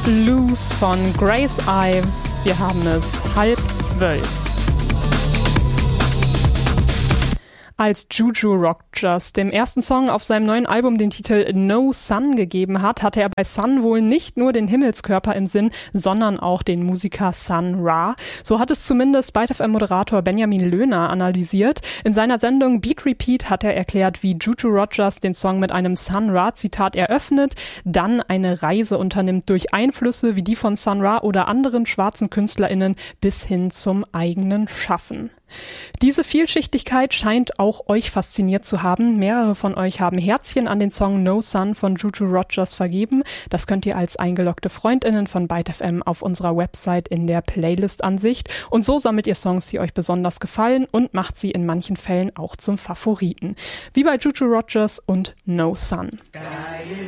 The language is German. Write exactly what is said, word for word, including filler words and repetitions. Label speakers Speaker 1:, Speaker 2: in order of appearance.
Speaker 1: Blues von Grace Ives. Wir haben es halb zwölf. Als Juju Rogers dem ersten Song auf seinem neuen Album den Titel No Sun gegeben hat, hatte er bei Sun wohl nicht nur den Himmelskörper im Sinn, sondern auch den Musiker Sun Ra. So hat es zumindest Byte F M-Moderator Benjamin Löhner analysiert. In seiner Sendung Beat Repeat hat er erklärt, wie Juju Rogers den Song mit einem Sun Ra-Zitat eröffnet, dann eine Reise unternimmt durch Einflüsse wie die von Sun Ra oder anderen schwarzen KünstlerInnen bis hin zum eigenen Schaffen. Diese Vielschichtigkeit scheint auch euch fasziniert zu haben. Mehrere von euch haben Herzchen an den Song No Sun von Juju Rogers vergeben. Das könnt ihr als eingeloggte FreundInnen von Byte F M auf unserer Website in der Playlist-Ansicht. Und so sammelt ihr Songs, die euch besonders gefallen und macht sie in manchen Fällen auch zum Favoriten. Wie bei Juju Rogers und No Sun.